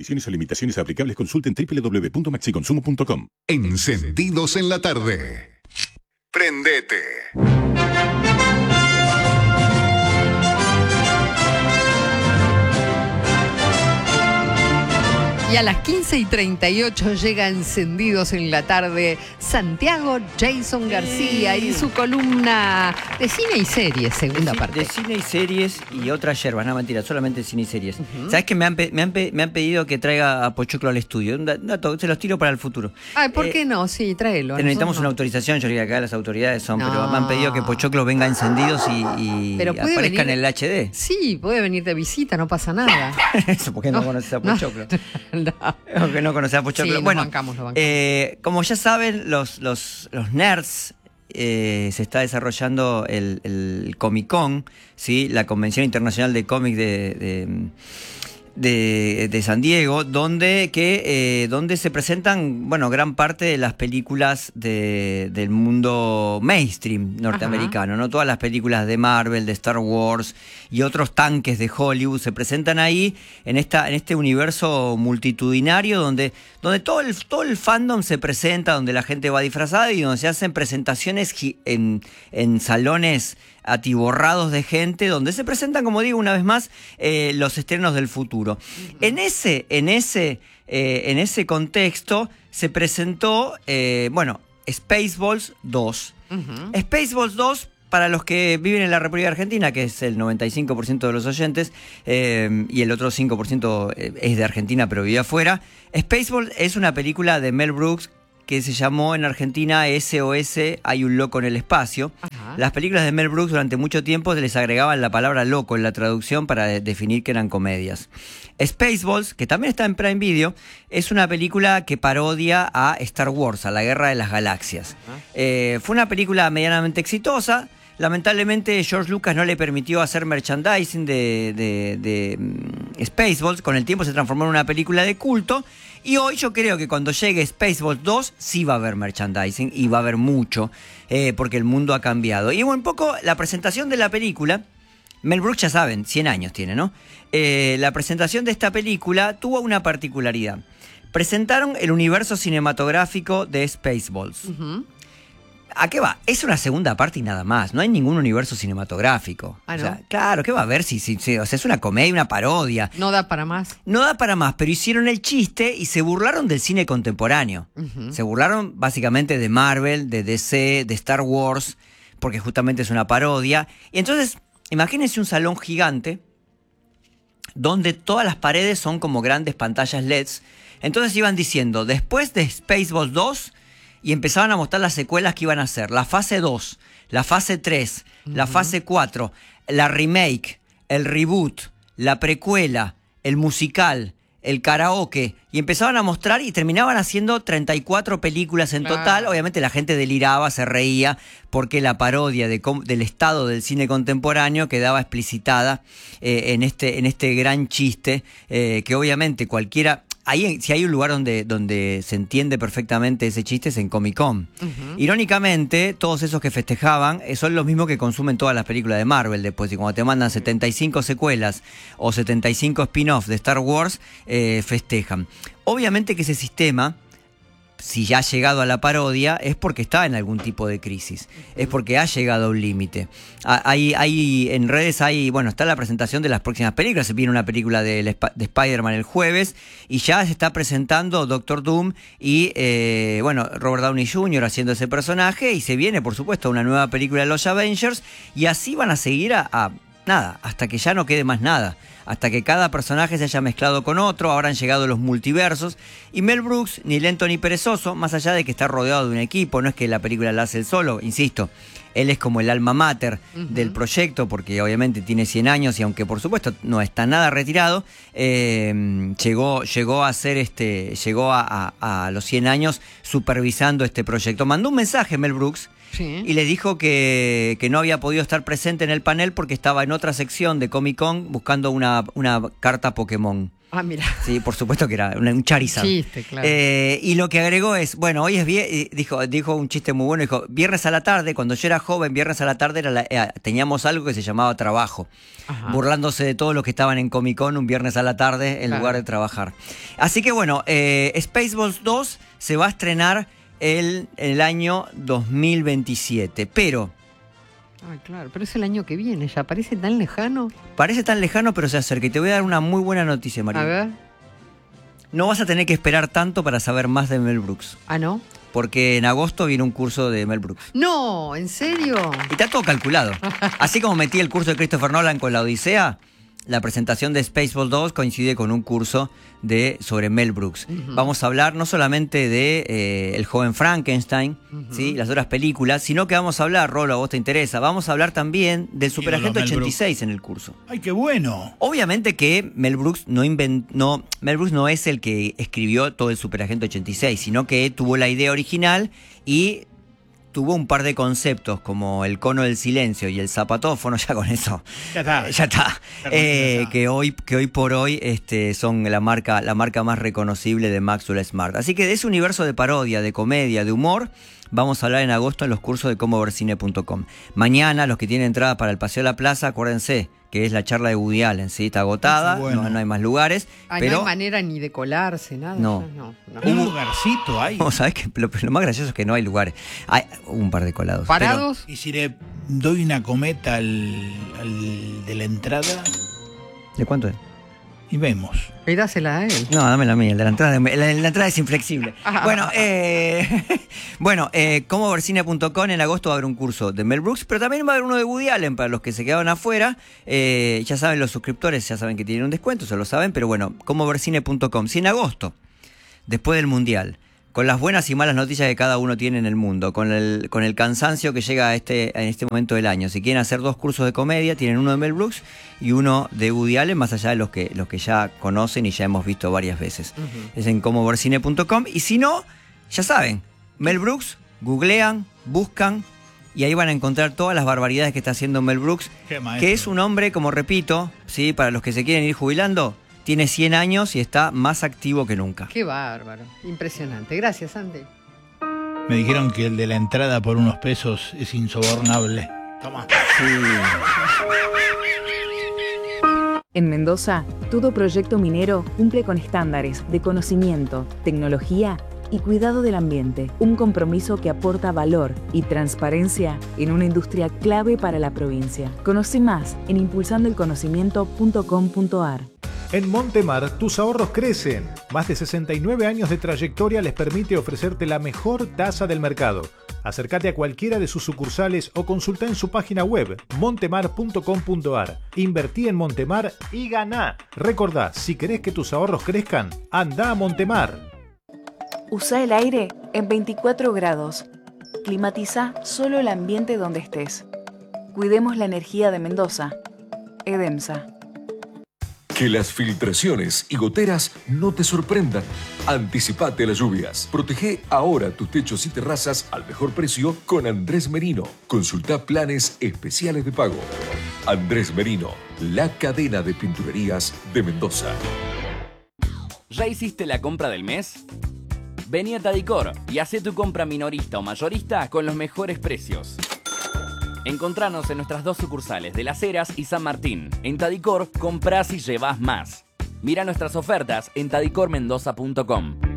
Condiciones o limitaciones aplicables, consulten www.maxiconsumo.com. Encendidos en la tarde. Prendete. Y a las 15:38 llega Encendidos en la tarde Santiago Jason García y su columna de cine y series, segunda parte. De cine y series y otras yerbas, no mentira, solamente cine y series. ¿Sabes que me han pedido que traiga a Pochoclo al estudio? Un dato, se los tiro para el futuro. Ay, ¿por qué no? Sí, tráelo. Necesitamos una autorización, yo diría que acá las autoridades son, pero me han pedido que Pochoclo venga a Encendidos y aparezca en el HD. Sí, puede venir de visita, no pasa nada. Eso, porque no conoces a Pochoclo. Que no conoces a Pochoclo. Sí, bueno, lo bancamos. como ya saben, los nerds, se está desarrollando el Comic Con, ¿sí? La Convención Internacional de Cómics de San Diego, donde se presentan, bueno, gran parte de las películas del mundo mainstream norteamericano, ¿no? Todas las películas de Marvel, de Star Wars y otros tanques de Hollywood se presentan ahí en este universo multitudinario donde todo el fandom se presenta, donde la gente va disfrazada y donde se hacen presentaciones en salones atiborrados de gente, donde se presentan, como digo una vez más, los estrenos del futuro. En ese contexto se presentó, Spaceballs 2. Spaceballs 2, para los que viven en la República Argentina, que es el 95% de los oyentes, y el otro 5% es de Argentina pero vive afuera. Spaceballs es una película de Mel Brooks que se llamó en Argentina SOS, Hay un loco en el espacio. Las películas de Mel Brooks durante mucho tiempo se les agregaban la palabra loco en la traducción para definir que eran comedias. Spaceballs, que también está en Prime Video, es una película que parodia a Star Wars, a la Guerra de las Galaxias. Fue una película medianamente exitosa. Lamentablemente George Lucas no le permitió hacer merchandising de Spaceballs. Con el tiempo se transformó en una película de culto. Y hoy yo creo que cuando llegue Spaceballs 2 sí va a haber merchandising y va a haber mucho, porque el mundo ha cambiado. Y un poco la presentación de la película, Mel Brooks ya saben, 100 años tiene, ¿no? La presentación de esta película tuvo una particularidad. Presentaron el universo cinematográfico de Spaceballs. ¿A qué va? Es una segunda parte y nada más. No hay ningún universo cinematográfico. ¿Ah, no? O sea, claro, ¿qué va a haber? O sea, es una comedia, una parodia. No da para más. No da para más, pero hicieron el chiste y se burlaron del cine contemporáneo. Se burlaron básicamente de Marvel, de DC, de Star Wars, porque justamente es una parodia. Y entonces, imagínense un salón gigante donde todas las paredes son como grandes pantallas LEDs. Entonces iban diciendo, después de Spaceballs 2... y empezaban a mostrar las secuelas que iban a hacer. La fase 2, la fase 3, la fase 4, la remake, el reboot, la precuela, el musical, el karaoke. Y empezaban a mostrar y terminaban haciendo 34 películas en total. Obviamente la gente deliraba, se reía, porque la parodia del estado del cine contemporáneo quedaba explicitada en este gran chiste, que obviamente cualquiera... si hay un lugar donde se entiende perfectamente ese chiste es en Comic Con. Irónicamente, todos esos que festejaban son los mismos que consumen todas las películas de Marvel después. Y cuando te mandan 75 secuelas o 75 spin-offs de Star Wars, festejan. Obviamente que ese sistema, si ya ha llegado a la parodia, es porque está en algún tipo de crisis. Es porque ha llegado a un límite. En redes está la presentación de las próximas películas. Se viene una película de Spider-Man el jueves y ya se está presentando Doctor Doom y Robert Downey Jr. haciendo ese personaje, y se viene, por supuesto, una nueva película de los Avengers, y así van a seguir hasta que ya no quede más nada. Hasta que cada personaje se haya mezclado con otro. Ahora han llegado los multiversos. Y Mel Brooks, ni lento ni perezoso, más allá de que está rodeado de un equipo, no es que la película la hace él solo, insisto, él es como el alma mater del proyecto, porque obviamente tiene 100 años y aunque por supuesto no está nada retirado, llegó a ser llegó a los 100 años supervisando este proyecto. Mandó un mensaje Mel Brooks. Sí. Y le dijo que no había podido estar presente en el panel porque estaba en otra sección de Comic Con buscando una carta Pokémon. Ah, mira. Sí, por supuesto que era un Charizard. Chiste, claro. Y lo que agregó es, bueno, hoy es dijo un chiste muy bueno, dijo, viernes a la tarde, cuando yo era joven, viernes a la tarde teníamos algo que se llamaba trabajo, burlándose de todos los que estaban en Comic Con un viernes a la tarde en lugar de trabajar. Así que bueno, Spaceballs 2 se va a estrenar el año 2027, pero... Ah, claro, pero es el año que viene, ya parece tan lejano. Parece tan lejano, pero se acerca. Y te voy a dar una muy buena noticia, María. A ver. No vas a tener que esperar tanto para saber más de Mel Brooks. Ah, ¿no? Porque en agosto viene un curso de Mel Brooks. No, ¿en serio? Y está todo calculado. Así como metí el curso de Christopher Nolan con la Odisea, la presentación de Spaceballs 2 coincide con un curso sobre Mel Brooks. Vamos a hablar no solamente de El joven Frankenstein, ¿sí? Las otras películas, sino que vamos a hablar, Rolo, a vos te interesa, vamos a hablar también del Superagente 86 en el curso. ¡Ay, qué bueno! Obviamente que Mel Brooks Mel Brooks no es el que escribió todo el Superagente 86, sino que tuvo la idea original y tuvo un par de conceptos como el cono del silencio y el zapatófono, ya con eso. Ya está. Que hoy por hoy son la marca más reconocible de Maxwell Smart. Así que de ese universo de parodia, de comedia, de humor, vamos a hablar en agosto en los cursos de comovercine.com. Mañana, los que tienen entrada para el Paseo de la Plaza, acuérdense que es la charla de Woody Allen, ¿sí? Está agotada, bueno. no hay más lugares. Pero no hay manera ni de colarse, nada. No. Un lugarcito hay. No, ¿sabes qué? Lo más gracioso es que no hay lugares. Hay un par de colados. ¿Parados? ¿Y si le doy una cometa al de la entrada? ¿De cuánto es? Y vemos. Dásela a él. No, dame la mía, la entrada es inflexible. Bueno, comovercine.com, en agosto va a haber un curso de Mel Brooks, pero también va a haber uno de Woody Allen para los que se quedaron afuera. Ya saben, los suscriptores ya saben que tienen un descuento, se lo saben, pero bueno, comovercine.com. Si en agosto, después del Mundial, con las buenas y malas noticias que cada uno tiene en el mundo, con el cansancio que llega en este momento del año. Si quieren hacer 2 cursos de comedia, tienen uno de Mel Brooks y uno de Woody Allen, más allá de los que ya conocen y ya hemos visto varias veces. Es en comovercine.com. Y si no, ya saben, Mel Brooks, googlean, buscan y ahí van a encontrar todas las barbaridades que está haciendo Mel Brooks, que es un hombre, como repito, ¿sí? Para los que se quieren ir jubilando, tiene 100 años y está más activo que nunca. Qué bárbaro. Impresionante. Gracias, Andy. Me dijeron que el de la entrada por unos pesos es insobornable. Toma. En Mendoza, todo proyecto minero cumple con estándares de conocimiento, tecnología y cuidado del ambiente. Un compromiso que aporta valor y transparencia en una industria clave para la provincia. Conoce más en impulsandoelconocimiento.com.ar. En Montemar, tus ahorros crecen. Más de 69 años de trayectoria les permite ofrecerte la mejor tasa del mercado. Acércate a cualquiera de sus sucursales o consulta en su página web montemar.com.ar. Invertí en Montemar y ganá. Recordá, si querés que tus ahorros crezcan, anda a Montemar. Usa el aire en 24 grados. Climatiza solo el ambiente donde estés. Cuidemos la energía de Mendoza. Edemsa. Que las filtraciones y goteras no te sorprendan. Anticipate a las lluvias. Protege ahora tus techos y terrazas al mejor precio con Andrés Merino. Consulta planes especiales de pago. Andrés Merino, la cadena de pinturerías de Mendoza. ¿Ya hiciste la compra del mes? Vení a Tadicor y hacé tu compra minorista o mayorista con los mejores precios. Encontranos en nuestras 2 sucursales de Las Heras y San Martín. En Tadicor, comprás y llevás más. Mira nuestras ofertas en tadicormendoza.com.